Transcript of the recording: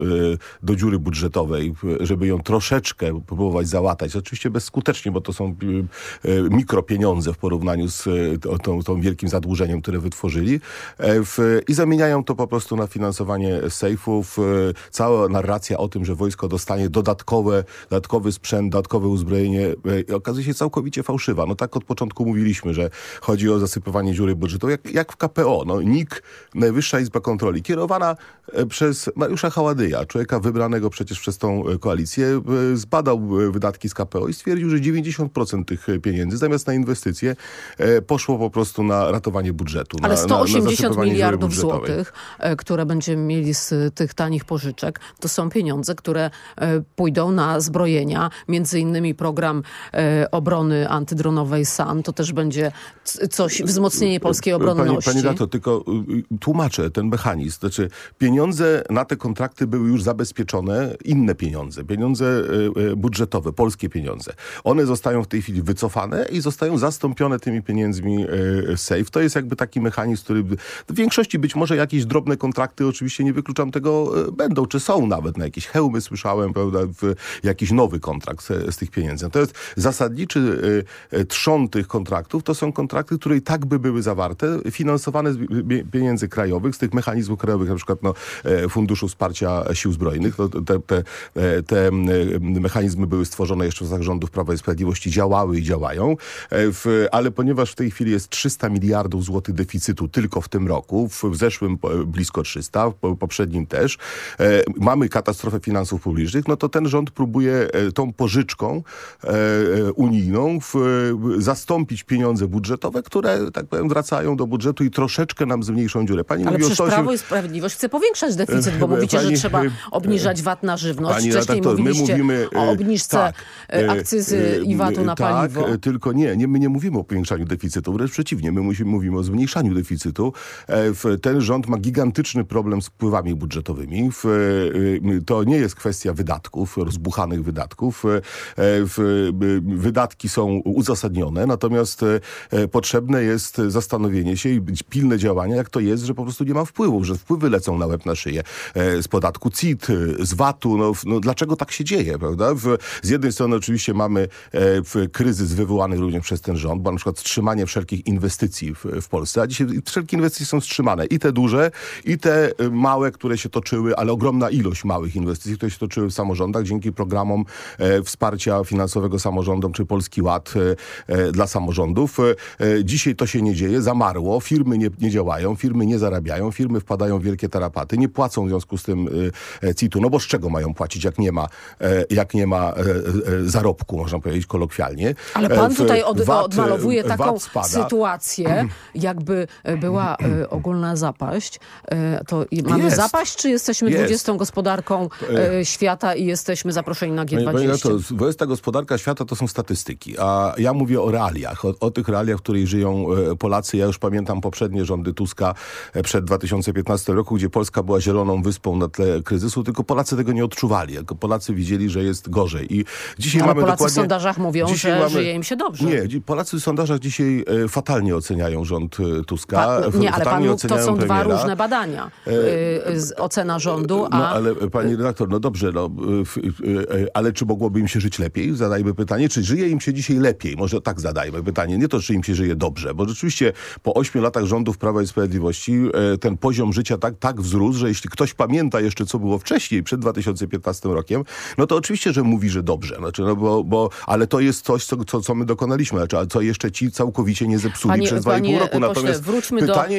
do dziury budżetowej, żeby ją troszeczkę próbować załatać. Oczywiście bezskutecznie, bo to są mikropieniądze w porównaniu z tą wielkim zadłużeniem, które wytworzyli. I zamieniają to po prostu na finansowanie sejfów. Cała narracja o tym, że wojsko dostanie dodatkowy sprzęt, dodatkowe uzbrojenie, okazuje się całkowicie fałszywa. No tak od początku mówiliśmy, że chodzi o zasypywanie dziury budżetowej, jak w KPO. No, NIK, Najwyższa Izba Kontroli, kierowana przez Mariusza Haładyja, człowieka wybranego przecież przez tą koalicję, zbadał wydatki z KPO i stwierdził, że 90% tych pieniędzy zamiast na inwestycje poszło po prostu na ratowanie budżetu. Ale 180 na miliardów złotych, które będziemy mieli z tych tanich pożyczek, to są pieniądze, które pójdą na zbrojenia, między innymi program obrony antydronowej SAN, to też będzie coś, wzmocnienie polskiej obronności. Pani Dato, tylko tłumaczę ten mechanizm. Znaczy, pieniądze na te kontrakty były już zabezpieczone, inne pieniądze budżetowe, polskie pieniądze. One zostają w tej chwili wycofane i zostają zastąpione tymi pieniędzmi SAFE. To jest jakby taki mechanizm, który w większości być może jakieś drobne kontrakty, oczywiście nie wykluczam tego, będą, czy są nawet na jakieś hełmy, słyszałem, prawda, jakiś nowy kontrakt z tych pieniędzy. To jest zasadniczy trzon tych kontraktów, to są kontrakty, które i tak by były zawarte, finansowane z pieniędzy krajowych, z tych mechanizmów krajowych, na przykład Funduszu Wsparcia Sił Zbrojnych. Te mechanizmy były stworzone jeszcze w czasach rządów Prawa i Sprawiedliwości, działały i działają, ale ponieważ w tej chwili jest 300 miliardów złotych deficytu tylko w tym roku, w zeszłym blisko 300, w poprzednim też, mamy katastrofę finansów publicznych, no to ten rząd próbuje tą pożyczką unijną zastąpić pieniądze budżetowe, które, tak powiem, wracają do budżetu i troszeczkę nam zmniejszą dziurę. Ale przecież Prawo i Sprawiedliwość chce powiększać deficyt, bo mówicie, że trzeba obniżać VAT na żywność. Wcześniej mówiliście o obniżce akcyzy i VAT-u na paliwo. Tak, tylko my nie mówimy o powiększaniu deficytu, wręcz przeciwnie, my mówimy o zmniejszaniu deficytu. Ten rząd ma gigantyczny problem z wpływami budżetowymi. To nie jest kwestia wydatków, rozbuchanych wydatków. Wydatki są uzasadnione, natomiast potrzebne jest zastanowienie się i pilne działania, jak to jest, że po prostu nie ma wpływów, że wpływy lecą na łeb na szyję. Z podatku CIT, z VAT-u. No dlaczego tak się dzieje, prawda? Z jednej strony oczywiście mamy kryzys wywołany również przez ten rząd, bo na przykład wstrzymanie wszelkich inwestycji w Polsce, a dzisiaj wszelkie inwestycje są wstrzymane. I te duże, i te małe, które się toczyły, ale ogromna ilość małych inwestycji, które się toczyły w samorządach dzięki programom wsparcia finansowego samorządom, czy Polski Ład dla samorządów. Dzisiaj to się nie dzieje, zamarło, firmy nie działają, firmy nie zarabiają, firmy wpadają w wielkie tarapaty, nie płacą w związku z tym CIT-u, no bo z czego mają płacić, jak nie ma zarobku, można powiedzieć kolokwialnie. Ale pan tutaj odmalowuje taką sytuację, jakby była ogólna zapaść. To mamy zapaść, czy jesteśmy 20. gospodarką świata i jesteśmy zaproszeni na G20? 20. gospodarka świata to są statystyki, a ja mówię o realiach, o tych realiach, w których żyją Polacy. Ja już pamiętam poprzednie rządy Tuska przed 2015 roku, gdzie Polska była zieloną wyspą na tle kryzysu, tylko Polacy tego nie odczuwali. Polacy widzieli, że jest gorzej. I dzisiaj ale Polacy w sondażach mówią, że żyje im się dobrze. Nie, Polacy w sondażach dzisiaj fatalnie oceniają rząd Tuska. Ale to są dwa różne badania. Ocena rządu, a... No ale pani redaktor, no dobrze, ale czy mogłoby im się żyć lepiej? Zadajmy pytanie, czy żyje im się dzisiaj lepiej? Może tak zadajmy pytanie. Nie to, czy im się żyje dobrze, bo rzeczywiście po 8 latach rządów Prawa i Sprawiedliwości ten poziom życia tak wzrósł, że jeśli ktoś pamięta jeszcze, co było wcześniej, przed 2015 rokiem, no to oczywiście, że mówi, że dobrze. Znaczy, ale to jest coś, co my dokonaliśmy. Znaczy, a co jeszcze ci całkowicie nie zepsuli przez 2,5 roku. Natomiast pytanie